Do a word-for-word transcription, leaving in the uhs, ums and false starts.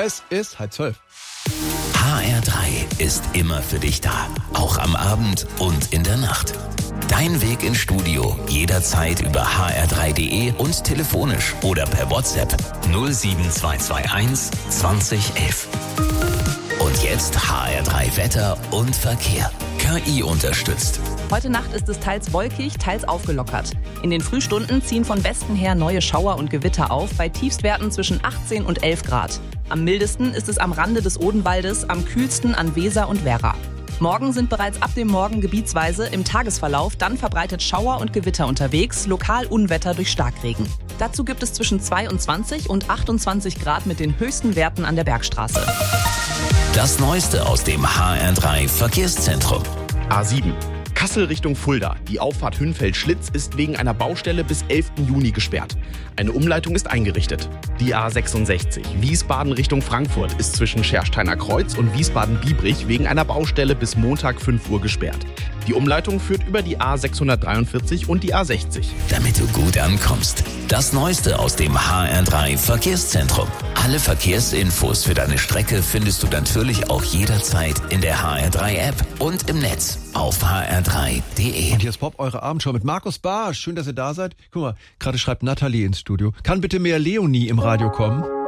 Es ist halb zwölf. H R drei ist immer für dich da. Auch am Abend und in der Nacht. Dein Weg ins Studio jederzeit über h r drei punkt d e und telefonisch oder per WhatsApp null sieben zwei zwei eins zwanzig elf. Und jetzt H R drei Wetter und Verkehr. K I unterstützt. Heute Nacht ist es teils wolkig, teils aufgelockert. In den Frühstunden ziehen von Westen her neue Schauer und Gewitter auf, bei Tiefstwerten zwischen achtzehn und elf Grad. Am mildesten ist es am Rande des Odenwaldes, am kühlsten an Weser und Werra. Morgen sind bereits ab dem Morgen gebietsweise im Tagesverlauf dann verbreitet Schauer und Gewitter unterwegs, lokal Unwetter durch Starkregen. Dazu gibt es zwischen zweiundzwanzig und achtundzwanzig Grad mit den höchsten Werten an der Bergstraße. Das Neueste aus dem H R drei Verkehrszentrum. A sieben. Kassel Richtung Fulda. Die Auffahrt Hünfeld-Schlitz ist wegen einer Baustelle bis elften Juni gesperrt. Eine Umleitung ist eingerichtet. Die A sechsundsechzig. Wiesbaden Richtung Frankfurt ist zwischen Schersteiner Kreuz und Wiesbaden-Biebrich wegen einer Baustelle bis Montag fünf Uhr gesperrt. Die Umleitung führt über die A sechshundertdreiundvierzig und die A sechzig. Damit du gut ankommst. Das Neueste aus dem H R drei Verkehrszentrum. Alle Verkehrsinfos für deine Strecke findest du natürlich auch jederzeit in der H R drei App und im Netz auf h r drei punkt d e. Und hier ist Pop, eure Abendshow mit Markus Barsch. Schön, dass ihr da seid. Guck mal, gerade schreibt Nathalie ins Studio. Kann bitte mehr Leonie im Radio kommen?